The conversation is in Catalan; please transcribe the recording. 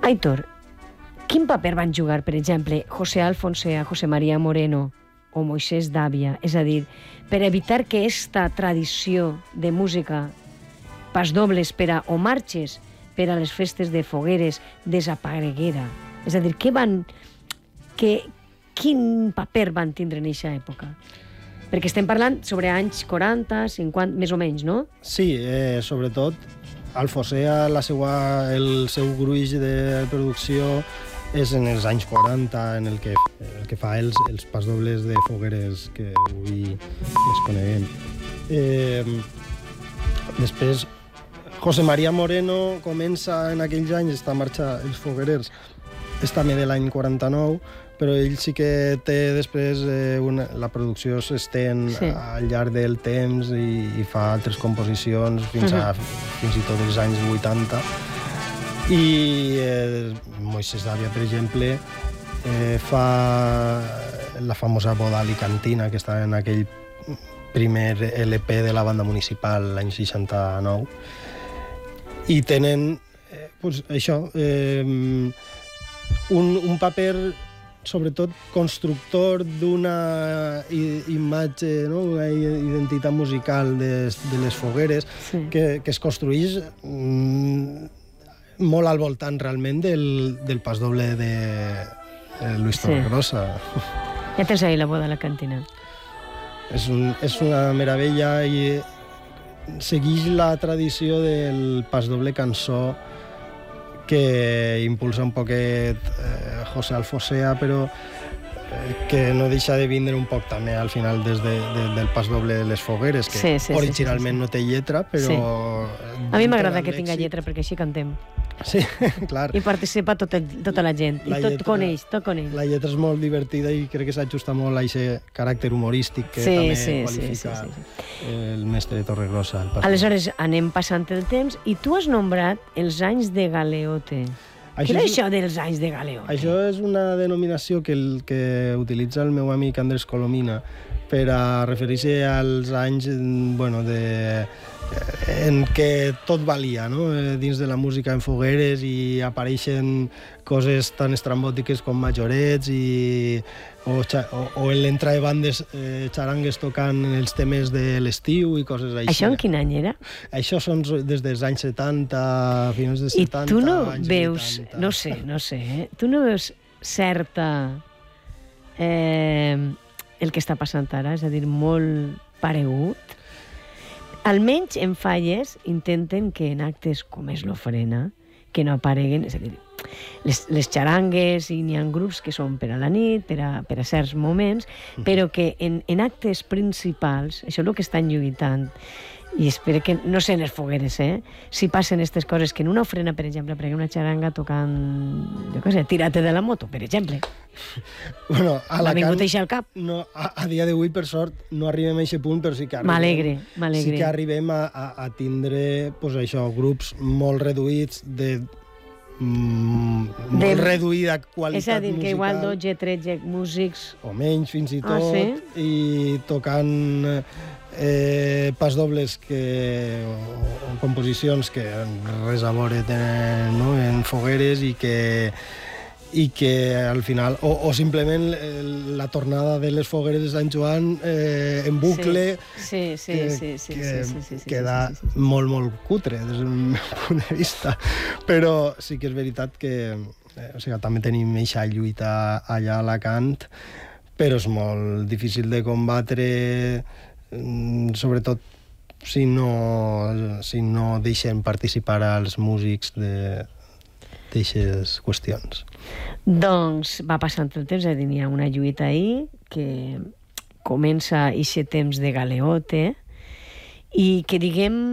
Aitor, quin paper van jugar, per exemple, José Alfonsea, José María Moreno o Moisés Dávia? És a dir, per evitar que esta tradició de música pasdobles o marxes per a les festes de fogueres desapareguera. És a dir, quin paper van tindre en aquesta època? Perquè estem parlant sobre anys 40, 50, més o menys, no? Sí, sobretot Alfonsea, el seu gruix de producció és en els anys 40, en el que fa els pasdobles de fogueres que avui les coneguem. Després, José María Moreno comença en aquells anys a marxar els foguerers, és també de l'any 49, però ell sí que té després la producció s'estén al llarg del temps i fa altres composicions fins i tot els anys 80. I Moisés Dávia, per exemple, fa la famosa Boda Alicantina, que està en aquell primer LP de la banda municipal l'any 69. I tenen, això, un paper sobretot constructor d'una imatge, no? Una identitat musical de les fogueres que es construeix molt al voltant realment del pasdoble de Luis Torregrossa. Ja tens ahí la Boda a la cantina. És una meravella i segueix la tradició del pasdoble cançó que impulsa un poquet José Alfonsea, però que no deixa de vindre un poc també al final del pasdoble de les fogueres, que originalment no té lletra, però... A mi m'agrada que tinga lletra, perquè així cantem. Sí, clar. I participa tota la gent, i tot coneix. La lletra és molt divertida i crec que s'ajusta molt a aquest caràcter humorístic que també qualifica el mestre Torregrossa. Aleshores, anem passant el temps, i tu has nombrat els anys de Galeote. Què és això dels anys de Galeote? Això és una denominació que utilitza el meu amic Andrés Colomina per a referir-se als anys, en què tot valia, no? Dins de la música en fogueres, i apareixen coses tan estrambòtiques com majorets o en l'entrada de bandes xarangues tocant els temes de l'estiu i coses així. Això en quin any era? Això són des dels anys 70, finals de 70, I tu no veus, no sé, tu no veus certa el que està passant ara, és a dir, molt paregut? Almenys en falles intenten que en actes com és l'ofrena, que no apareguen, és a dir, les xarangues, i n'hi ha grups que són per a la nit, per a certs moments, però que en actes principals, això és el que estan lluitant, i espero que, no sé, en les fogueres, si passen aquestes coses, que en una ofrena, per exemple, aparegui una xaranga tocant, jo què sé, Tírate de la moto, per exemple. Bueno, m'ha vingut això al cap. No, a dia d'avui, per sort, no arribem a aquest punt, però sí que arribem. M'alegre. Sí que arribem a tindre, grups molt reduïts molt reduïda qualitat musical. És a dir, que igual 12, 13 músics... O menys, fins i tot, i tocant pasdobles o composicions que res a veure tenen en fogueres i que al final, o simplement la tornada de les fogueres de Sant Joan en bucle, que queda molt, molt cutre des del meu punt de vista. Però sí que és veritat que també tenim aquesta lluita allà a Alacant, però és molt difícil de combatre, sobretot si no deixen participar als músics d'aixes qüestions. Doncs va passant el temps, n'hi ha una lluita ahir que comença aquest temps de Galeote i que, diguem,